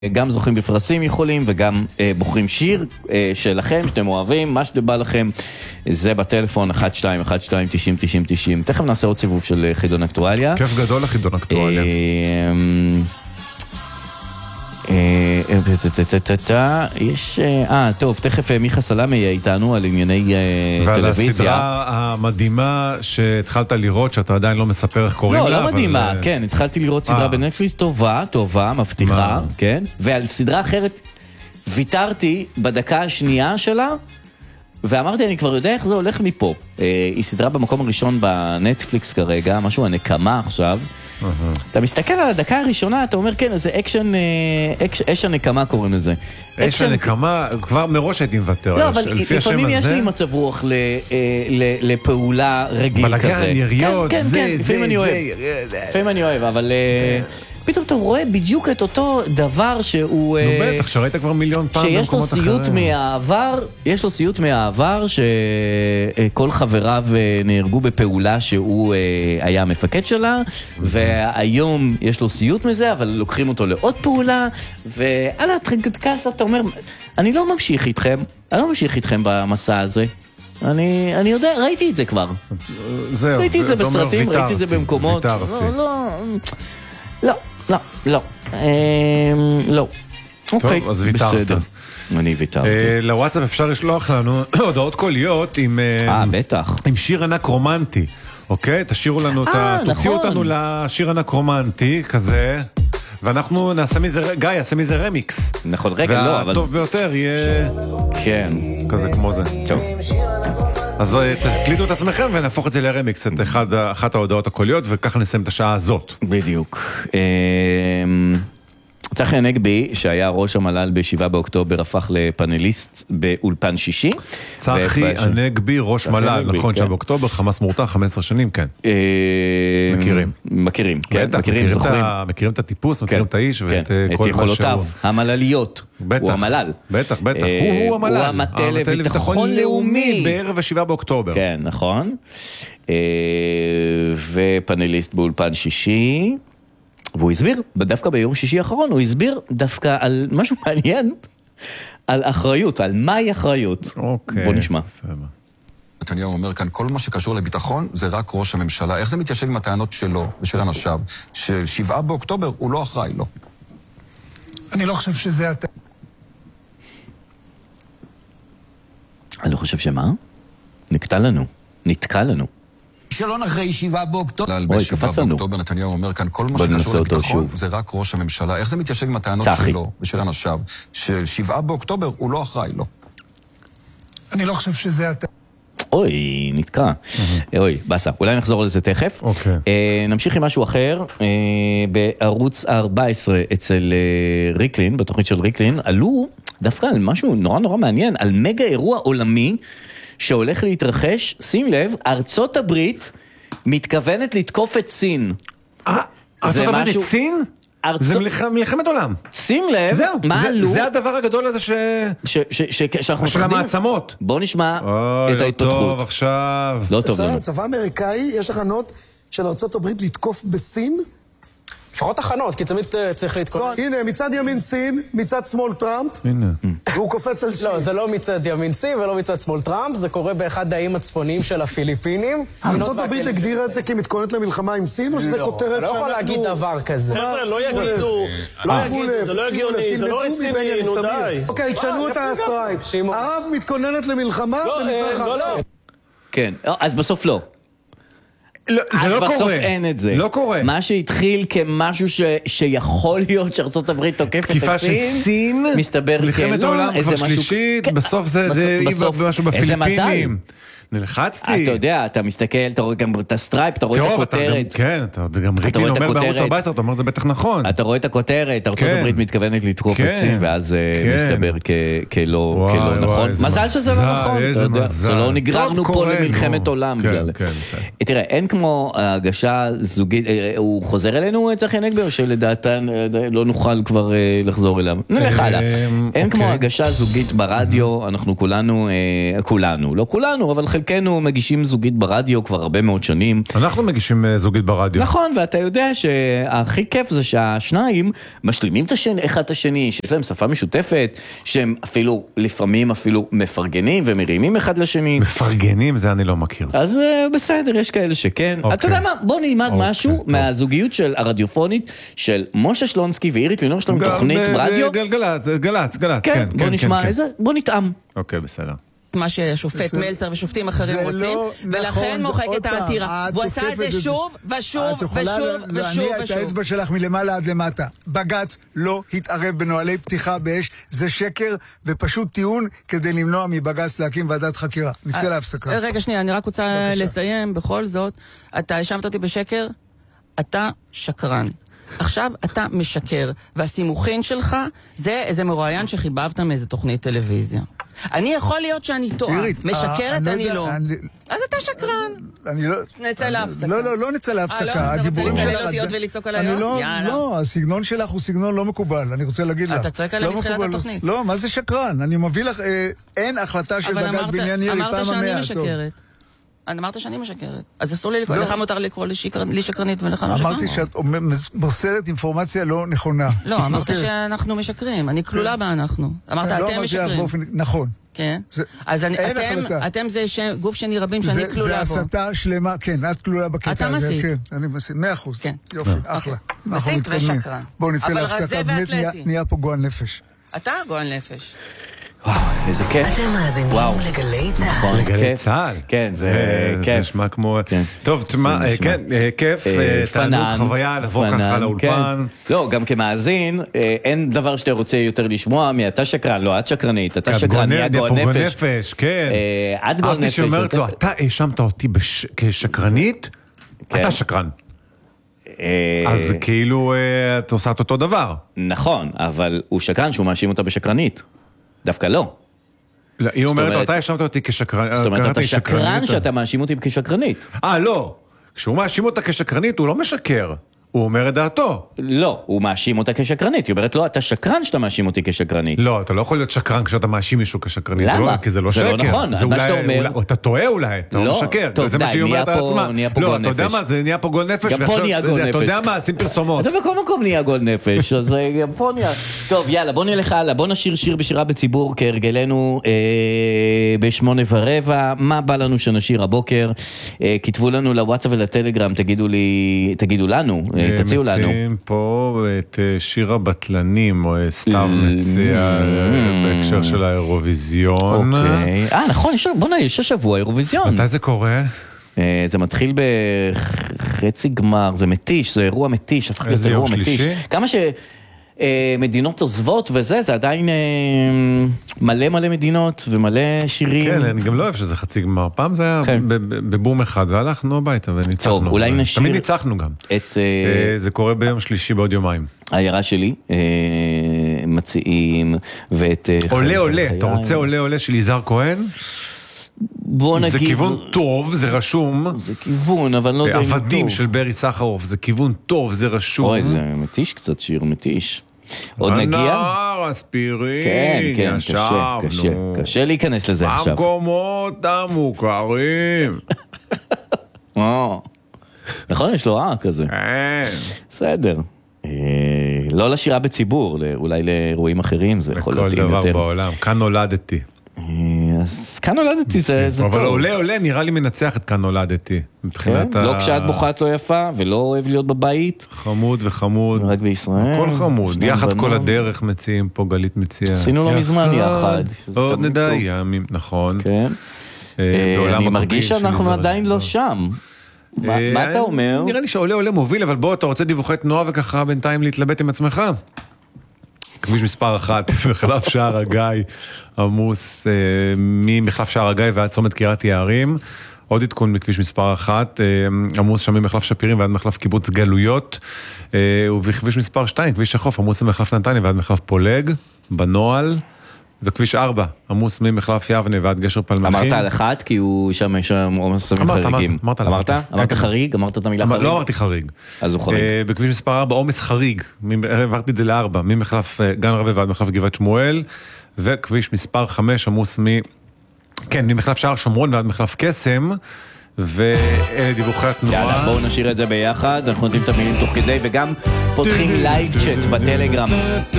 גם זוכים בפרסים יכולים וגם בוחרים שיר שלכם, שאתם אוהבים, מה שבא לכם, זה בטלפון 1212-90-90-90. תכף נעשה עוד סיבוב של חידון אקטואליה. כיף גדול לחידון אקטואליה. יש, טוב, תכף מיכה סלאמי יהיה איתנו על ענייני ועל טלוויזיה. הסדרה המדהימה שהתחלת לראות, שאתה עדיין לא מספר איך קוראים לה. לא מדהימה, כן, התחלתי לראות סדרה בנטפליקס טובה, מבטיחה, כן, ועל סדרה אחרת ויתרתי בדקה השנייה שלה, ואמרתי, אני כבר יודע איך זה הולך מפה. היא סדרה במקום הראשון בנטפליקס כרגע, משהו הנקמה עכשיו. אתה מסתכל על הדקה הראשונה, אתה אומר, כן, זה אקשן, אש הנקמה קוראים לזה. אש הנקמה, כבר מראש הייתי מוותר. לא, אבל לפעמים יש לי מצב רוח לפעולה רגיל כזה. בלגן, יריות, כן, לפעמים אני אוהב, אבל פתאום אתה רואה בדיוק את אותו דבר שהוא... נו בטח, שראית כבר מיליון פעם במקומות אחרים. יש לו סיוט מהעבר, שכל חבריו נהרגו בפעולה שהוא היה המפקד שלה, והיום יש לו סיוט מזה, אבל לוקחים אותו לעוד פעולה, ועלה, אתה אומר, אני לא ממשיך איתכם במסע הזה. אני יודע, ראיתי את זה כבר. ראיתי את זה בסרטים, ראיתי את זה במקומות. לא. טוב, אז ויתרת. אני ויתרתי. לוואטסאפ אפשר לשלוח לנו הודעות קוליות בטח. עם שיר ענק רומנטי. אוקיי? תשאירו לנו, תוציאו אותנו לשיר ענק רומנטי כזה, ואנחנו נעשה מזה, גיא יעשה מזה רמיקס. נכון, רגע, לא, אבל... והטוב ביותר יהיה... כן. כזה כמו זה. טוב. אז תקליטו את עצמכם ונהפוך את זה לרמיקס, את אחת ההודעות הקוליות, וכך נסיים את השעה הזאת. בדיוק. צחי הנגבי, שהיה ראש המל"ל ב7 באוקטובר, הפך לפאנליסט באולפן שישי. צחי הנגבי, ראש מל"ל, נכון, שבאוקטובר, חמאס מורתע, 15 שנים, כן. מכירים, כן. מכירים את הטיפוס, מכירים את האיש, ואת כל יכולותיו, המל"ליות. הוא המל"ל. בטח. הוא המל"ל. הוא המטה לביטחון לאומי. בערב 7 באוקטובר. כן, נכון. ופאנליסט באולפן שישי. והוא הסביר, דווקא ביום שישי האחרון, הוא הסביר דווקא על משהו מעניין, על אחריות, על מהי אחריות. אוקיי. בוא נשמע. נתניהו אומר כאן, כל מה שקשור לביטחון זה רק ראש הממשלה. איך זה מתיישב עם הטענות שלו ושל אנשיו, ש7 באוקטובר הוא לא אחראי לו? אני לא חושב שזה... אני לא חושב שמה? נתקע לנו. שלא אחרי 7 באוקטובר. אוי, קפץ לנו. נתניהו אומר כאן, כל מה שקשור לביטחון זה רק ראש הממשלה. איך זה מתיישב עם הטענות שלו ושל אנשיו, ש7 באוקטובר הוא לא אחראי לו? אני לא חושב שזה... אוי, נתקע. אוי, בסה. אולי נחזור לזה תכף. נמשיך עם משהו אחר. בערוץ 14 אצל ריקלין, בתוכנית של ריקלין, עלו דווקא על משהו נורא מעניין, על מגה אירוע עולמי, שהולך להתרחש, שים לב, ארצות הברית מתכוונת לתקוף את סין. ארצות הברית את סין? זה מלחמת עולם. שים לב, מה עלו? זה הדבר הגדול הזה שאנחנו של המעצמות. בוא נשמע את ההתפתחות. לא טוב עכשיו. לא טוב לנו. הצבא האמריקאי, יש הכנות של ארצות הברית לתקוף בסין? לפחות הכנות, כי תמיד צריך להתכונן. הנה, מצד ימין סין, מצד שמאל טראמפ. הנה. והוא קופץ על סין. לא, זה לא מצד ימין סין ולא מצד שמאל טראמפ, זה קורה באחד האיים הצפוניים של הפיליפינים. ארצות הברית הגדירה את זה כי מתכוננת למלחמה עם סין, או שזה כותרת שאנחנו... לא יכול להגיד דבר כזה. חבר'ה, לא יגידו, זה לא הגיוני, זה לא רציני, נו די. אוקיי, תשנו את הסטרייפ. ערב מתכוננת למלחמה במזרח הארץ. כן, אז בסוף לא. זה לא קורה. בסוף אין את זה. לא קורה. מה שהתחיל כמשהו שיכול להיות שארצות הברית תוקפת את תקיפה של סין, מסתבר מלחמת העולם כבר שלישית, בסוף זה משהו בפיליפינים. נלחצתי. אתה יודע, אתה מסתכל, אתה רואה גם את הסטרייפ, אתה רואה את הכותרת. כן, גם ריקלין אומר בערוץ 14, אתה אומר זה בטח נכון. אתה רואה את הכותרת, ארצות הברית מתכוונת לתקוף את סין, ואז מסתבר כלא נכון. מזל שזה לא נכון, אתה יודע, שלא נגררנו פה למלחמת עולם בגלל. תראה, אין כמו הגשה זוגית, הוא חוזר אלינו צחי הנגבי, או שלדעתן לא נוכל כבר לחזור אליו. נלך הלאה. אין כמו הגשה זוגית ברדיו, אנחנו כולנו, לא כולנו, אבל חלקנו מגישים זוגית ברדיו כבר הרבה מאוד שנים. אנחנו מגישים זוגית ברדיו. נכון, ואתה יודע שהכי כיף זה שהשניים משלימים אחד את השני, שיש להם שפה משותפת, שהם אפילו, לפעמים אפילו מפרגנים ומרימים אחד לשני. מפרגנים, זה אני לא מכיר. אז בסדר, יש כאלה שכן. אתה יודע מה, בוא נלמד משהו מהזוגיות של הרדיופונית של משה שלונסקי ואירית לינור שלנו תוכנית ברדיו. גלץ. כן, בוא נשמע איזה, בוא נטעם. אוקיי, בסדר. מה ששופט מלצר ושופטים אחרים רוצים, ולכן מוחק את העתירה. והוא עשה את זה שוב ושוב ושוב להניע את האצבע שלך מלמעלה עד למטה. בג"ץ לא התערב בנוהלי פתיחה באש, זה שקר ופשוט טיעון כדי למנוע מבג"ץ להקים ועדת חקירה. נצא להפסקה. רגע, שנייה, אני רק רוצה לסיים. בכל זאת, אתה האשמת אותי בשקר, אתה שקרן. עכשיו אתה משקר, והסימוכין שלך זה איזה מרואיין שחיבבת מאיזה תוכנית טלוויזיה. אני יכול להיות שאני טועה, משקרת אני לא. אז אתה שקרן. נצא להפסקה. לא נצא להפסקה. אתה רוצה לקלל אותי עוד ולצעוק על היום? לא, הסגנון שלך הוא סגנון לא מקובל, אני רוצה להגיד לך. אתה צועק עליי מתחילת התוכנית. לא, מה זה שקרן? אני מביא לך, אין החלטה של בג"ץ בעניין ירי פעם המאה. אמרת שאני משקרת. אז אסור לי לקרוא, לך מותר לקרוא לי שקרנית ולך לא שקרן. אמרתי שאת מוסרת אינפורמציה לא נכונה. לא, אמרת שאנחנו משקרים, אני כלולה בה אנחנו. אמרת אתם משקרים. נכון. כן. אז אתם זה גוף שני רבים שאני כלולה בו. זה הסתה שלמה, כן, את כלולה בקטע הזה. אתה מסית. כן, אני מסית, 100%. יופי, אחלה. מסית ושקרן. בואו נצא להפסקה, באמת נהיה פה גועל נפש. אתה גועל נפש. וואו, איזה כיף. אתם מאזינים לגלי צהל. נכון, לגלי צהל. כן, זה כיף. זה נשמע כמו... טוב, כן, כיף, תענוג חוויה לבוא ככה לאולפן. לא, גם כמאזין, אין דבר שאתה רוצה יותר לשמוע מאתה שקרן, לא, את שקרנית, אתה שקרן, נהיה גועל נפש. כן. את גועל נפש. אהבתי שאומרת לו, אתה האשמת אותי כשקרנית, אתה שקרן. אז כאילו את עושה את אותו דבר. נכון, אבל הוא שקרן שהוא מאשים אותה בשקרנית. דווקא לא. היא אומרת, אתה האשמת אותי כשקרנית. זאת אומרת, אתה שקרן שאתה מאשים אותי כשקרנית. לא. כשהוא מאשים אותה כשקרנית, הוא לא משקר. הוא אומר את דעתו. לא, הוא מאשים אותה כשקרנית. היא אומרת, לא, אתה שקרן שאתה מאשים אותי כשקרנית. לא, אתה לא יכול להיות שקרן כשאתה מאשים מישהו כשקרנית. למה? כי זה לא שקר. זה לא נכון. מה שאתה אומר... אתה טועה אולי, אתה לא משקר. טוב, די, נהיה פה גול נפש. לא, אתה יודע מה, זה נהיה פה גול נפש. גם פה נהיה גול נפש. אתה יודע מה, שים פרסומות. אתה בכל מקום נהיה גול נפש, אז גם פה נהיה... טוב, יאללה, בוא נלך הלאה. בוא נשיר שיר בשירה בציבור, כהרגלנו ב8:15. מה בא לנו שנשיר הבוקר? כתבו לנו לוואטסאפ ולטלגרם, תגידו לנו, תציעו לנו. פה את שיר הבטלנים, או סתיו מציע בהקשר של האירוויזיון. נכון, בוא יש השבוע האירוויזיון. מתי זה קורה? זה מתחיל בחצי גמר, זה מתיש, זה אירוע מתיש. איזה יום שלישי? כמה שמדינות עוזבות וזה, זה עדיין מלא מדינות ומלא שירים. כן, אני גם לא אוהב שזה חצי גמר. פעם זה היה בבום אחד, והלכנו הביתה וניצחנו. טוב, אולי נשיר... תמיד ניצחנו גם. זה קורה ביום שלישי בעוד יומיים. העיירה שלי מציעים ואת... עולה, אתה רוצה עולה של יזהר כהן? בוא נגיד... זה כיוון טוב, זה רשום. זה כיוון, אבל לא די טוב. עבדים של ברי סחרוף, זה כיוון טוב, זה רשום. אוי, זה מתיש קצת, שיר מתיש. עוד נגיע? הנער, הספירים, כן, קשה להיכנס לזה עכשיו. המקומות המוכרים. נכון, יש לו כזה. בסדר. לא לשירה בציבור, אולי לאירועים אחרים, זה יכול להתאים יותר. בכל דבר בעולם, כאן נולדתי. אז כאן נולדתי זה טוב. אבל עולה נראה לי מנצח את כאן נולדתי. לא כשאת בוחרת לא יפה ולא אוהב להיות בבית. חמוד וחמוד. רק בישראל. הכל חמוד. יחד כל הדרך מציעים פה, גלית מציעה. עשינו לא מזמן יחד. עוד נדע ימים, נכון. אני מרגיש שאנחנו עדיין לא שם. מה אתה אומר? נראה לי שעולה מוביל, אבל בוא, אתה רוצה דיווחי תנועה וככה בינתיים להתלבט עם עצמך? כביש מספר 1, מחלף שער הגיא, עמוס ממחלף שער הגיא ועד צומת קריית יערים. עוד עדכון מכביש מספר 1, עמוס שם ממחלף שפירים ועד מחלף קיבוץ גלויות. ובכביש מספר 2, כביש החוף, עמוס ממחלף נתניה ועד מחלף פולג, בנועל. וכביש 4, עמוס ממחלף יבנה ועד גשר פלמחים. אמרת על אחד, כי הוא שם עומסים חריגים. אמרת חריג? אמרת את המילה חריג? לא אמרתי חריג. אז הוא חריג. בכביש מספר 4, עומס חריג, העברתי את זה ל4, ממחלף גן רבי ועד מחלף גבעת שמואל, וכביש מספר 5, עמוס כן, ממחלף שער שומרון ועד מחלף קסם, ואלה דיווחי התנועה. יאללה, בואו נשאיר את זה ביחד, אנחנו נותנים את המילים תוך כדי, וגם פותחים לייב צ'אט בטלגרם.